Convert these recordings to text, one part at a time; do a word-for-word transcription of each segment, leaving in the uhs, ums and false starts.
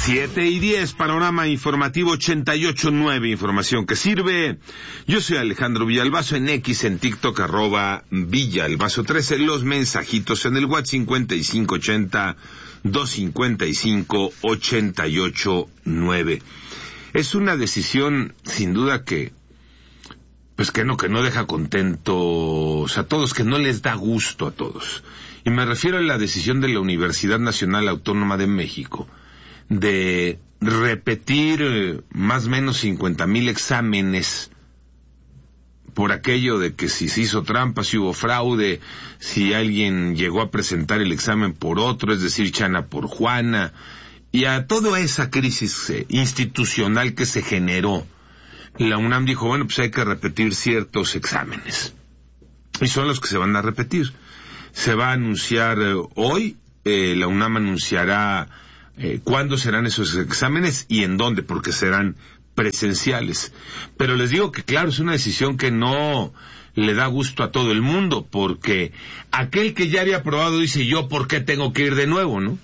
Siete y diez, panorama informativo ochenta y ocho nueve, información que sirve. Yo soy Alejandro Villalbazo, en X, en TikTok, arroba Villalbazo trece, los mensajitos en el WhatsApp cincuenta y cinco ochenta, doscientos cincuenta y cinco, ochenta y ocho nueve. Es una decisión, sin duda, que, pues que no, que no deja contentos a todos, que no les da gusto a todos. Y me refiero a la decisión de la Universidad Nacional Autónoma de México de repetir eh, más o menos cincuenta mil exámenes por aquello de que si se hizo trampa, si hubo fraude, si alguien llegó a presentar el examen por otro, es decir, Chana por Juana, y a toda esa crisis eh, institucional que se generó. La UNAM dijo, bueno, pues hay que repetir ciertos exámenes, y son los que se van a repetir. Se va a anunciar eh, hoy, eh, la UNAM anunciará Eh, ¿cuándo serán esos exámenes y en dónde? Porque serán presenciales. Pero les digo que, claro, es una decisión que no le da gusto a todo el mundo, porque aquel que ya había aprobado dice, ¿yo por qué tengo que ir de nuevo, no?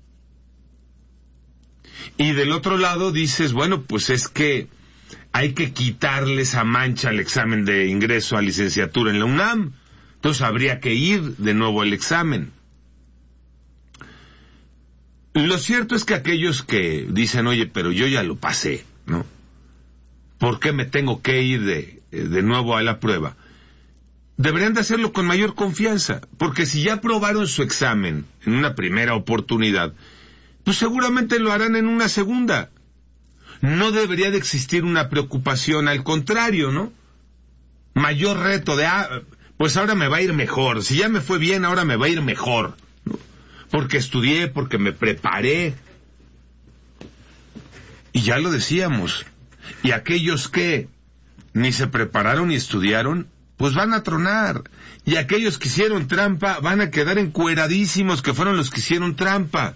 Y del otro lado dices, bueno, pues es que hay que quitarle esa mancha al examen de ingreso a licenciatura en la UNAM. Entonces habría que ir de nuevo al examen. Lo cierto es que aquellos que dicen, oye, pero yo ya lo pasé, ¿no? ¿Por qué me tengo que ir de, de nuevo a la prueba? Deberían de hacerlo con mayor confianza, porque si ya aprobaron su examen en una primera oportunidad, pues seguramente lo harán en una segunda. No debería de existir una preocupación, al contrario, ¿no? Mayor reto de, ah, pues ahora me va a ir mejor, si ya me fue bien, ahora me va a ir mejor. Porque estudié, porque me preparé. Y ya lo decíamos. Y aquellos que ni se prepararon ni estudiaron, pues van a tronar. Y aquellos que hicieron trampa van a quedar encueradísimos, que fueron los que hicieron trampa.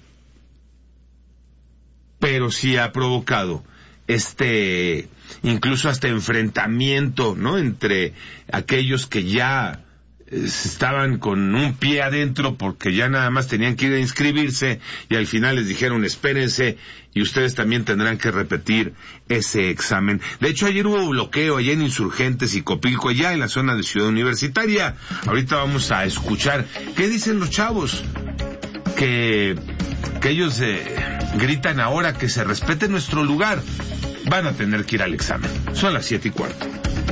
Pero sí ha provocado este, incluso hasta enfrentamiento, ¿no? Entre aquellos que ya estaban con un pie adentro porque ya nada más tenían que ir a inscribirse y al final les dijeron espérense y ustedes también tendrán que repetir ese examen. De hecho, ayer hubo bloqueo allá en Insurgentes y Copilco, allá en la zona de Ciudad Universitaria. Ahorita vamos a escuchar qué dicen los chavos, que, que ellos eh, gritan ahora que se respete nuestro lugar. Van a tener que ir al examen. Son las siete y cuarto.